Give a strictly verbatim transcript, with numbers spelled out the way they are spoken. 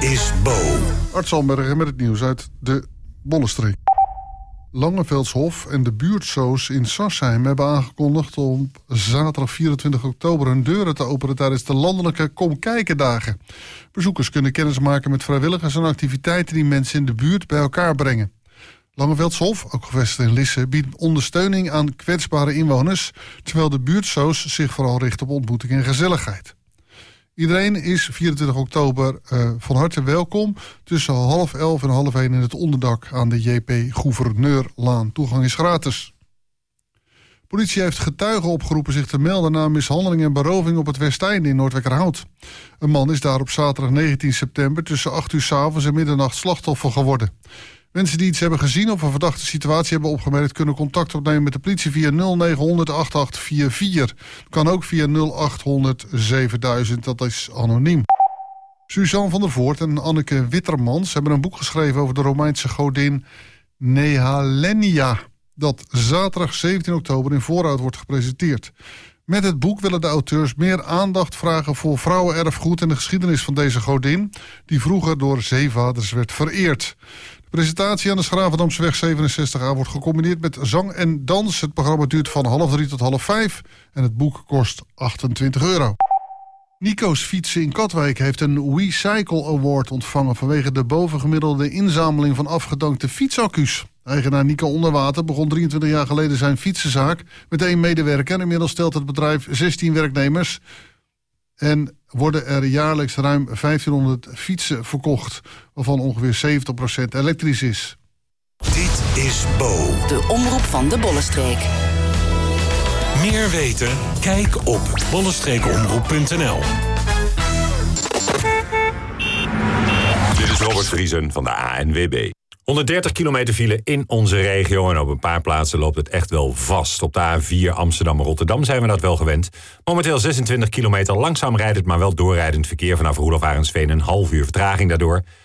is Bo. Art Zalmbergen met het nieuws uit de Bollenstreek. Langeveldshof en de buurtsoos in Sarsheim hebben aangekondigd om zaterdag vierentwintig oktober hun deuren te openen tijdens de landelijke Kom Kijken dagen. Bezoekers kunnen kennis maken met vrijwilligers en activiteiten die mensen in de buurt bij elkaar brengen. Langeveldshof, ook gevestigd in Lisse, biedt ondersteuning aan kwetsbare inwoners, terwijl de buurtsoos zich vooral richt op ontmoeting en gezelligheid. Iedereen is vierentwintig oktober uh, van harte welkom tussen half elf en half één in het onderdak aan de J P Gouverneurlaan. Toegang is gratis. Politie heeft getuigen opgeroepen zich te melden na mishandeling en beroving op het Westeinde in Noordwijkerhout. Een man is daar op zaterdag negentien september tussen acht uur 's avonds en middernacht slachtoffer geworden. Mensen die iets hebben gezien of een verdachte situatie hebben opgemerkt kunnen contact opnemen met de politie via nul negen honderd acht acht vier vier. Kan ook via nul acht honderd zevenduizend, dat is anoniem. Suzanne van der Voort en Anneke Wittermans hebben een boek geschreven over de Romeinse godin Nehalenia, dat zaterdag zeventien oktober in Voorhout wordt gepresenteerd. Met het boek willen de auteurs meer aandacht vragen voor vrouwenerfgoed en de geschiedenis van deze godin, die vroeger door zeevaders werd vereerd. De presentatie aan de Schravendamseweg zevenenzestig A wordt gecombineerd met zang en dans. Het programma duurt van half drie tot half vijf en het boek kost achtentwintig euro. Nico's Fietsen in Katwijk heeft een WeCycle Award ontvangen vanwege de bovengemiddelde inzameling van afgedankte fietsaccu's. Eigenaar Nico Onderwater begon drieëntwintig jaar geleden zijn fietsenzaak met één medewerker. Inmiddels stelt het bedrijf zestien werknemers en worden er jaarlijks ruim vijftienhonderd fietsen verkocht, waarvan ongeveer zeventig procent elektrisch is. Dit is Bo. De omroep van de Bollenstreek. Meer weten? Kijk op bollenstreekomroep punt n l. Dit is Robert Vriesen van de A N W B. honderddertig kilometer file in onze regio en op een paar plaatsen loopt het echt wel vast. Op de A vier Amsterdam-Rotterdam zijn we dat wel gewend. Momenteel zesentwintig kilometer, langzaam rijdt het maar wel doorrijdend verkeer vanaf Roelof Arendsveen, een half uur vertraging daardoor.